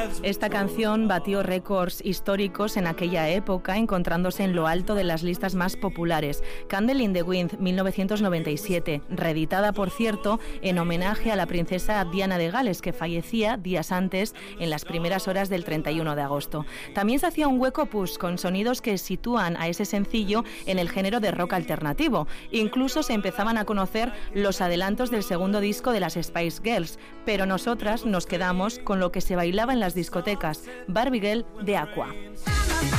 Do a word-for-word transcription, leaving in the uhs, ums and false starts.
Esta canción batió récords históricos en aquella época, encontrándose en lo alto de las listas más populares. Candle in the Wind, mil novecientos noventa y siete, reeditada, por cierto, en homenaje a la princesa Diana de Gales, que fallecía días antes, en las primeras horas del treinta y uno de agosto. También se hacía un hueco push con sonidos que sitúan a ese sencillo en el género de rock alternativo. Incluso se empezaban a conocer los adelantos del segundo disco de las Spice Girls, pero nosotras nos quedamos con lo que se bailaba en las discotecas, Barbie Girl de Aqua.